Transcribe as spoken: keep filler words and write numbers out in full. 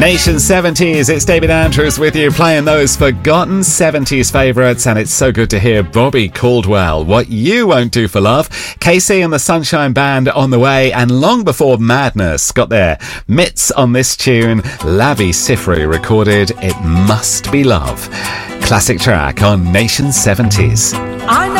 Nation seventies, it's David Andrews with you, playing those forgotten seventies favourites, and it's so good to hear Bobby Caldwell, What You Won't Do for Love. K C and the Sunshine Band on the way, and long before Madness got their mitts on this tune, Lavi Siffre recorded It Must Be Love. Classic track on Nation seventies. I know